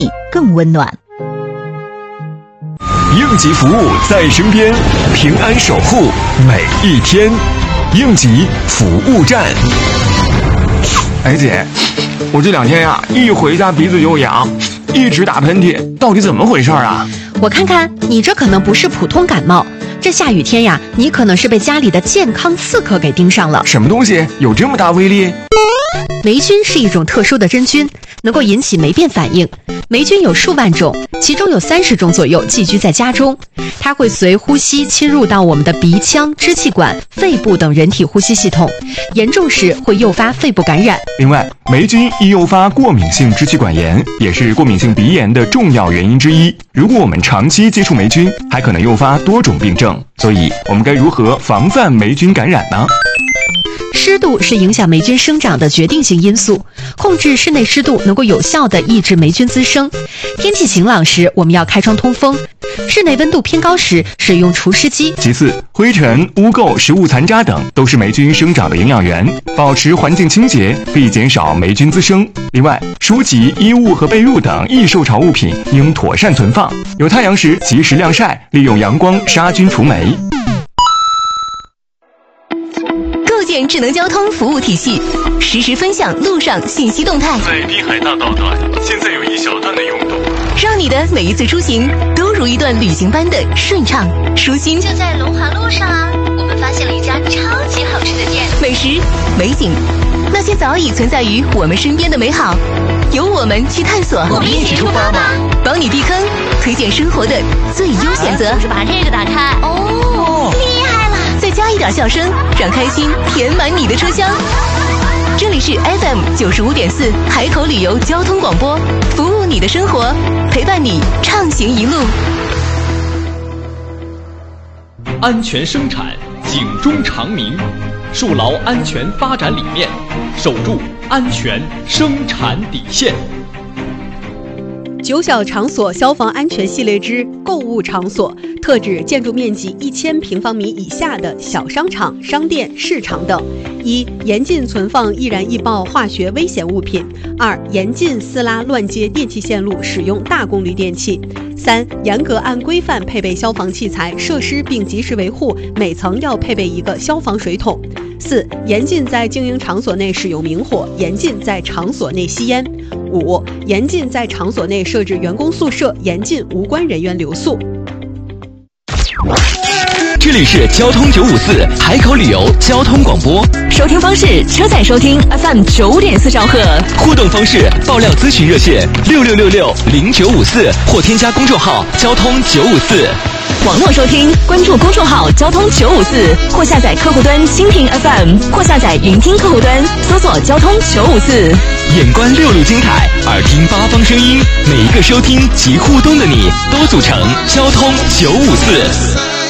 更温暖。 应急服务在身边，平安守护每一天。应急服务站。 哎姐，我这2天呀，一回家鼻子就痒，一直打喷嚏，到底怎么回事啊？ 我看看，你这可能不是普通感冒，这下雨天呀，你可能是被家里的健康刺客给盯上了。 什么东西有这么大威力？ 霉菌是一种特殊的真菌，能够引起霉变反应。霉菌有数万种，其中有30种左右寄居在家中。它会随呼吸侵入到我们的鼻腔、支气管、肺部等人体呼吸系统，严重时会诱发肺部感染。 另外，霉菌易诱发过敏性支气管炎，也是过敏性鼻炎的重要原因之一。如果我们长期接触霉菌，还可能诱发多种病症。所以，我们该如何防范霉菌感染呢？ 湿度是影响霉菌生长的决定性因素，控制室内湿度能够有效地抑制霉菌滋生。天气晴朗时，我们要开窗通风；室内温度偏高时，使用除湿机。 其次，灰尘、污垢、食物残渣等都是霉菌生长的营养源，保持环境清洁可以减少霉菌滋生。另外，书籍、衣物和被褥等易受潮物品应妥善存放，有太阳时及时晾晒，利用阳光杀菌除霉。 构建智能交通服务体系，实时分享路上信息动态。 在滨海大道段，现在有一小段的拥堵， 让你的每一次出行都如一段旅行般的顺畅舒心。 就在龙华路上啊，我们发现了一家超级好吃的店， 美食、美景，那些早已存在于我们身边的美好，由我们去探索。 我们一起出发吧！ 帮你避坑，推荐生活的最优选择。 就是把这个打开哦，厉害了！ 再加一点笑声，让开心填满你的车厢。这里是 FM 95.4海口旅游交通广播，服务你的生活，陪伴你畅行一路。 安全生产，警钟长鸣，树牢安全发展理念，守住安全生产底线。 9小场所消防安全系列之购物场所，特指建筑面积1000平方米以下的小商场、商店、市场等。1、严禁存放易燃易爆化学危险物品。2、严禁私拉乱接电气线路，使用大功率电器。3、严格按规范配备消防器材设施并及时维护，每层要配备一个消防水桶。4、严禁在经营场所内使用明火，严禁在场所内吸烟。5、严禁在场所内设置员工宿舍，严禁无关人员留宿。 这里是交通954海口旅游交通广播， 收听方式：车载收听 FM 9.4兆赫， 互动方式：爆料咨询热线66660954或添加公众号交通954。 网络收听，关注公众号交通954，或下载客户端蜻蜓 FM， 或下载云听客户端，搜索交通954。 眼观6路精彩，耳听8方声音，每一个收听及互动的你，都组成交通954。